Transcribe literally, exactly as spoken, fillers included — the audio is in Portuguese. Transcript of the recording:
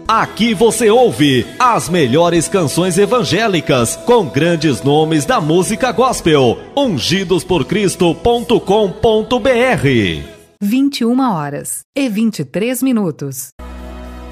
Aqui você ouve as melhores canções evangélicas com grandes nomes da música gospel. ungidos por cristo ponto com ponto br. vinte e uma horas e vinte e três minutos.